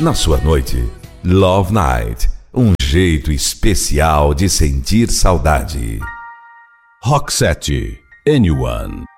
Na sua noite, Love Night, um jeito especial de sentir saudade. Roxette, Anyone.